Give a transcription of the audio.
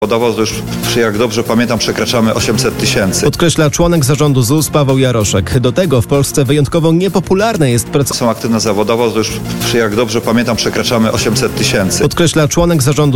Zawodowo to już, jak dobrze pamiętam, przekraczamy 800 tysięcy. Podkreśla członek zarządu ZUS Paweł Jaroszek. Do tego w Polsce wyjątkowo niepopularne jest pracowanie. Są aktywne zawodowo, to już, jak dobrze pamiętam, przekraczamy 800 tysięcy. Podkreśla członek zarządu